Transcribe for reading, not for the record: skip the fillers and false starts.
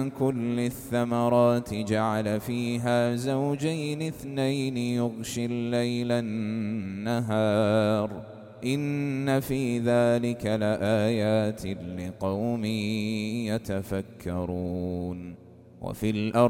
كل الثمرات جعل فيها زوجين اثنين يغشي الليل النهار إن في ذلك لآيات لقوم يتفكرون وفي الأرض